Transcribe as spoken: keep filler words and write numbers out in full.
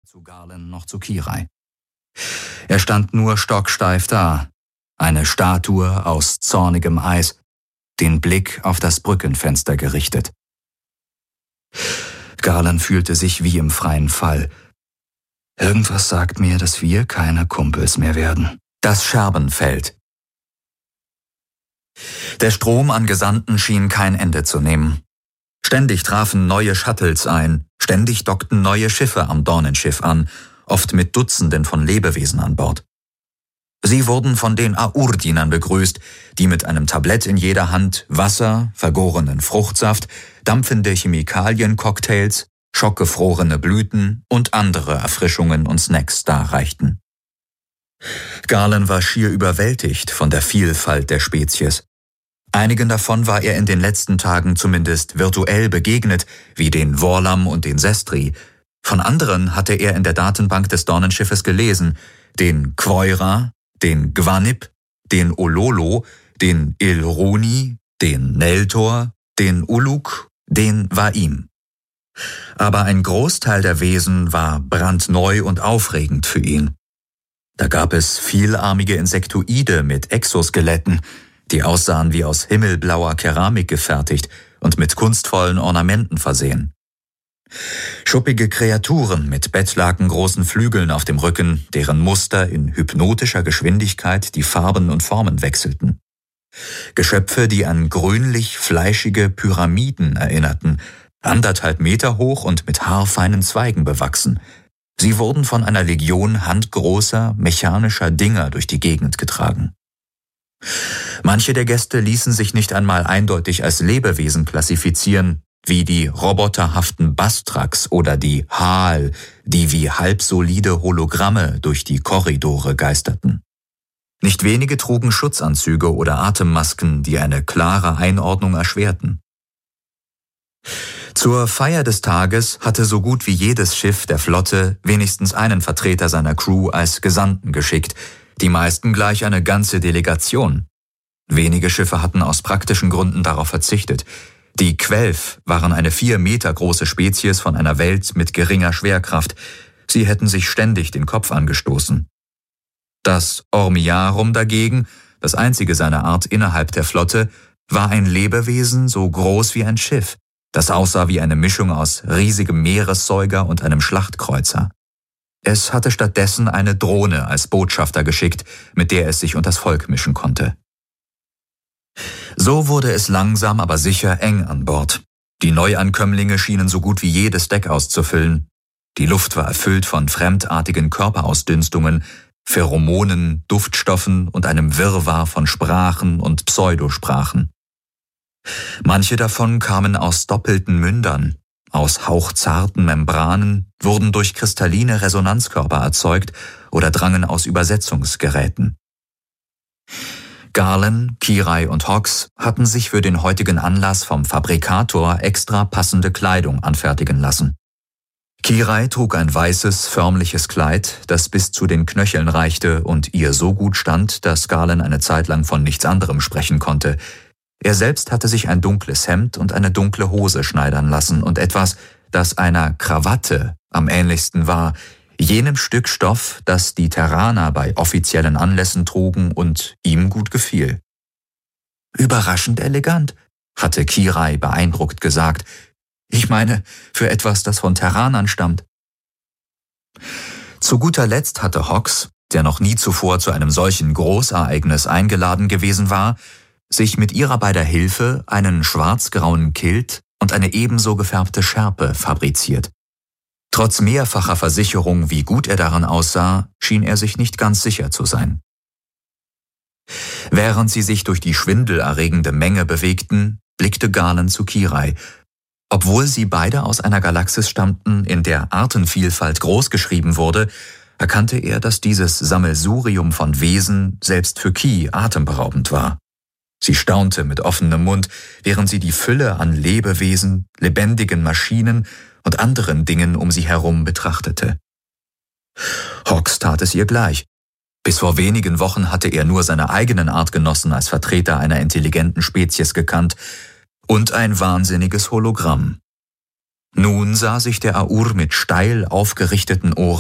zu Garland noch zu Kirai. Er stand nur stocksteif da, eine Statue aus zornigem Eis, den Blick auf das Brückenfenster gerichtet. Garland fühlte sich wie im freien Fall. Irgendwas sagt mir, dass wir keine Kumpels mehr werden. Das Scherbenfeld. Der Strom an Gesandten schien kein Ende zu nehmen. Ständig trafen neue Shuttles ein, ständig dockten neue Schiffe am Dornenschiff an, oft mit Dutzenden von Lebewesen an Bord. Sie wurden von den Aur-Dienern begrüßt, die mit einem Tablett in jeder Hand Wasser, vergorenen Fruchtsaft, dampfende Chemikalien-Cocktails, schockgefrorene Blüten und andere Erfrischungen und Snacks darreichten. Garland war schier überwältigt von der Vielfalt der Spezies. Einigen davon war er in den letzten Tagen zumindest virtuell begegnet, wie den Vorlam und den Sestri. Von anderen hatte er in der Datenbank des Dornenschiffes gelesen, den Quoira, den Gwanip, den Ololo, den Ilroni, den Neltor, den Uluk, den Waim. Aber ein Großteil der Wesen war brandneu und aufregend für ihn. Da gab es vielarmige Insektoide mit Exoskeletten, die aussahen wie aus himmelblauer Keramik gefertigt und mit kunstvollen Ornamenten versehen. Schuppige Kreaturen mit bettlakengroßen Flügeln auf dem Rücken, deren Muster in hypnotischer Geschwindigkeit die Farben und Formen wechselten. Geschöpfe, die an grünlich-fleischige Pyramiden erinnerten, anderthalb Meter hoch und mit haarfeinen Zweigen bewachsen. Sie wurden von einer Legion handgroßer, mechanischer Dinger durch die Gegend getragen. Manche der Gäste ließen sich nicht einmal eindeutig als Lebewesen klassifizieren, wie die roboterhaften Bastraks oder die Hal, die wie halbsolide Hologramme durch die Korridore geisterten. Nicht wenige trugen Schutzanzüge oder Atemmasken, die eine klare Einordnung erschwerten. Zur Feier des Tages hatte so gut wie jedes Schiff der Flotte wenigstens einen Vertreter seiner Crew als Gesandten geschickt, die meisten gleich eine ganze Delegation. Wenige Schiffe hatten aus praktischen Gründen darauf verzichtet. Die Quelf waren eine vier Meter große Spezies von einer Welt mit geringer Schwerkraft. Sie hätten sich ständig den Kopf angestoßen. Das Ormiarum dagegen, das einzige seiner Art innerhalb der Flotte, war ein Lebewesen so groß wie ein Schiff, das aussah wie eine Mischung aus riesigem Meeressäuger und einem Schlachtkreuzer. Es hatte stattdessen eine Drohne als Botschafter geschickt, mit der es sich unters Volk mischen konnte. So wurde es langsam, aber sicher eng an Bord. Die Neuankömmlinge schienen so gut wie jedes Deck auszufüllen. Die Luft war erfüllt von fremdartigen Körperausdünstungen, Pheromonen, Duftstoffen und einem Wirrwarr von Sprachen und Pseudosprachen. Manche davon kamen aus doppelten Mündern, aus hauchzarten Membranen, wurden durch kristalline Resonanzkörper erzeugt oder drangen aus Übersetzungsgeräten. Garland, Kirai und Hawks hatten sich für den heutigen Anlass vom Fabrikator extra passende Kleidung anfertigen lassen. Kirai trug ein weißes, förmliches Kleid, das bis zu den Knöcheln reichte und ihr so gut stand, dass Garland eine Zeit lang von nichts anderem sprechen konnte. Er selbst hatte sich ein dunkles Hemd und eine dunkle Hose schneidern lassen und etwas, das einer Krawatte am ähnlichsten war, jenem Stück Stoff, das die Terraner bei offiziellen Anlässen trugen und ihm gut gefiel. »Überraschend elegant«, hatte Kirai beeindruckt gesagt. »Ich meine, für etwas, das von Terranern stammt.« Zu guter Letzt hatte Hawks, der noch nie zuvor zu einem solchen Großereignis eingeladen gewesen war, sich mit ihrer beider Hilfe einen schwarz-grauen Kilt und eine ebenso gefärbte Schärpe fabriziert. Trotz mehrfacher Versicherung, wie gut er daran aussah, schien er sich nicht ganz sicher zu sein. Während sie sich durch die schwindelerregende Menge bewegten, blickte Garland zu Kirai. Obwohl sie beide aus einer Galaxis stammten, in der Artenvielfalt großgeschrieben wurde, erkannte er, dass dieses Sammelsurium von Wesen selbst für Ki atemberaubend war. Sie staunte mit offenem Mund, während sie die Fülle an Lebewesen, lebendigen Maschinen und anderen Dingen um sie herum betrachtete. Hawks tat es ihr gleich. Bis vor wenigen Wochen hatte er nur seine eigenen Artgenossen als Vertreter einer intelligenten Spezies gekannt und ein wahnsinniges Hologramm. Nun sah sich der Aur mit steil aufgerichteten Ohren